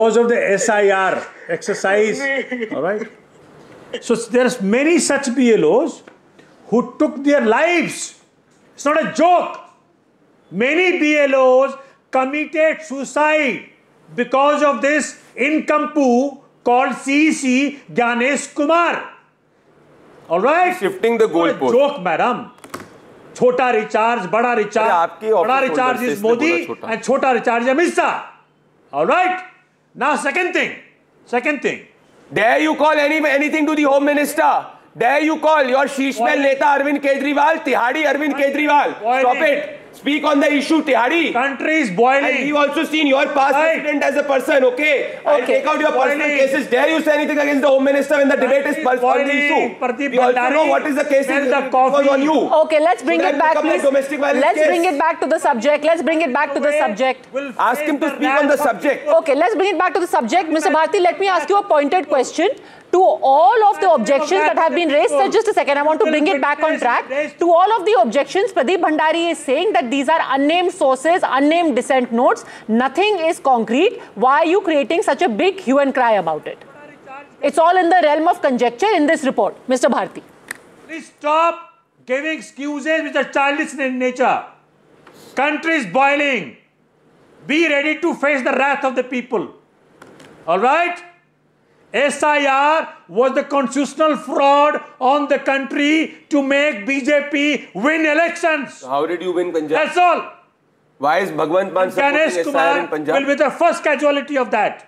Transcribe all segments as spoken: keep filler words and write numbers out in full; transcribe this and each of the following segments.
Because of the S I R exercise, all right? So there's many such B L Os who took their lives. It's not a joke. Many B L Os committed suicide because of this incompu called C E C Ganesh Kumar. All right? Shifting the goalpost. Joke, madam. Chota recharge, bada recharge. Bada recharge is Modi and chota recharge is Amit Shah. All right? Now, second thing. Second thing. Dare you call any, anything to the Home Minister? Dare you call your Shishmel Neta Arvind Kejriwal, Tihadi Arvind Kejriwal? Stop it. Speak on the issue, Tihadi. Country is boiling. And we've also seen your past right. President as a person, okay? okay. I'll take out your boiling. Personal cases. Dare you say anything against the Home Minister when the Country debate is on the issue? Pradeep we also Bhandari, know what is the case in the coffee. on you. Okay, let's bring it back, please. Let's case. bring it back to the subject. Let's bring it back to the subject. We'll ask him to speak on the subject. Okay, let's bring it back to the subject. Mister Bharti, let me ask you a pointed question. To all of the objections that have been raised, sir, just a second, I want to bring it back on track. To all of the objections, Pradeep Bhandari is saying that these are unnamed sources, unnamed dissent notes. Nothing is concrete. Why are you creating such a big hue and cry about it? It's all in the realm of conjecture in this report. Mister Bharti. Please stop giving excuses which are childish in nature. Country is boiling. Be ready to face the wrath of the people. All right? S I R was the constitutional fraud on the country to make B J P win elections. So how did you win Punjab? That's all. Why is Bhagwant Mann supporting S I R in Punjab? Will be the first casualty of that.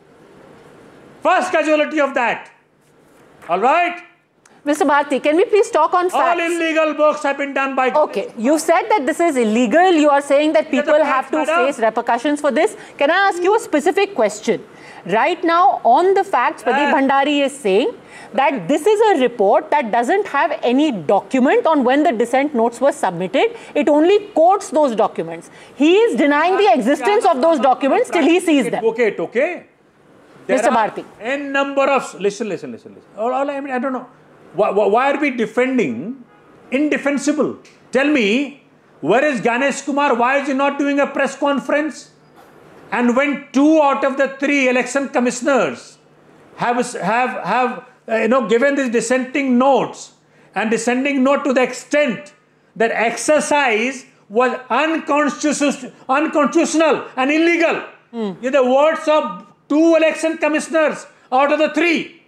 First casualty of that. All right? Mister Bharti, can we please talk on facts? All illegal works have been done by... Okay, you said that this is illegal. You are saying that people have to face repercussions for this. Can I ask you a specific question? Right now, on the facts, Pradeep Bhandari is saying that this is a report that doesn't have any document on when the dissent notes were submitted. It only quotes those documents. He is denying the existence of those documents till he sees them. Okay, okay. Mister Bharti. N number of... Listen, listen, listen, listen. All, all, I mean, I don't know. Why, why are we defending indefensible? Tell me, where is Ganesh Kumar? Why is he not doing a press conference? And when two out of the three election commissioners have, have, have uh, you know, given these dissenting notes, and dissenting note to the extent that exercise was unconstitutional, unconstitutional and illegal. Mm. In the words of two election commissioners out of the three,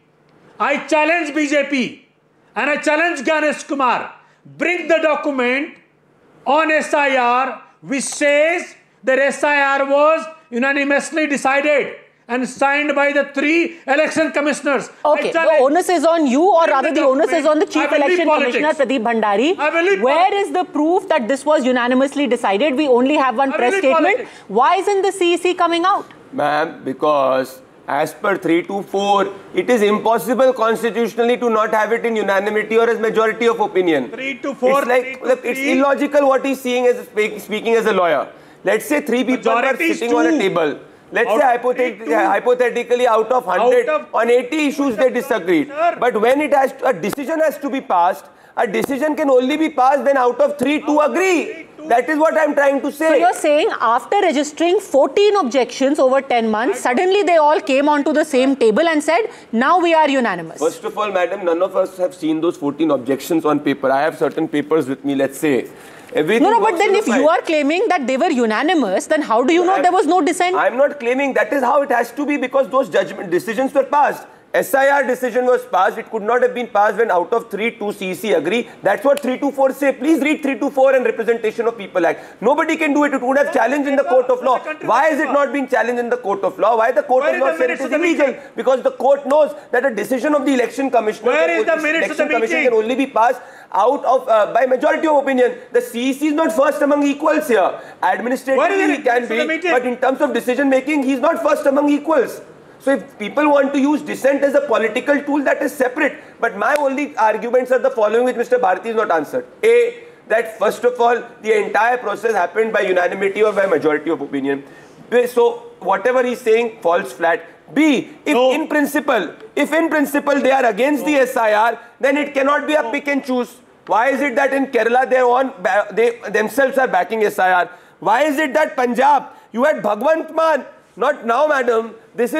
I challenge B J P and I challenge Ganesh Kumar. Bring the document on S I R which says that S I R was unanimously decided and signed by the three election commissioners. Okay, the onus is on you, or rather the onus is on the Chief Election Commissioner, Pradeep Bhandari. Where is the proof that this was unanimously decided? We only have one press statement. Politics. Why isn't the C E C coming out? Ma'am, because as per three two four, it is impossible constitutionally to not have it in unanimity or as majority of opinion. three to four, it's like, look, it's illogical what he's seeing as a, speaking as a lawyer. Let's say three people are sitting on a table. Let's out say hypothetically, hypothetically out of one hundred, out of on eighty issues they disagreed. Sir. But when it has to, a decision has to be passed, a decision can only be passed when out of three, two agree. That is what I'm trying to say. So you're saying after registering fourteen objections over ten months, suddenly they all came onto the same table and said, now we are unanimous. First of all, madam, none of us have seen those fourteen objections on paper. I have certain papers with me, let's say. Everything no, no, but then if you are claiming that they were unanimous, then how do you know I'm, there was no dissent? I'm not claiming. That is how it has to be, because those judgment decisions were passed. S I R decision was passed. It could not have been passed when out of three, two C E C agree. That's what three two four say. Please read three two four and Representation of People Act. Nobody can do it. It would have challenged in the court of law. Why is it not being challenged in the court of law? Why the court has not said it is illegal? Because the court knows that a decision of the election commissioner, Where is the minutes of the meeting? Can only be passed out of uh, by majority of opinion. The C E C is not first among equals here. Administratively he can be, but in terms of decision making, he is not first among equals. So if people want to use dissent as a political tool, that is separate. But my only arguments are the following, which Mister Bharti is not answered. A, that first of all, the entire process happened by unanimity or by majority of opinion. So whatever he's saying falls flat. B, if no. in principle, if in principle they are against no. the S I R, then it cannot be a no. pick and choose. Why is it that in Kerala they, on, they themselves are backing S I R? Why is it that Punjab, you had Bhagwant Mann, Not now, madam. This is